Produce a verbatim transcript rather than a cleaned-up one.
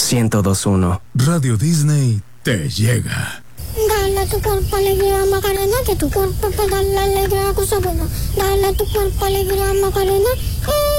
ciento dos punto uno. Radio Disney te llega. Dale a tu cuerpo alegría, Macarena, que tu cuerpo para darle alegría a cosa buena. Dale a tu cuerpo alegría, Macarena. Eh.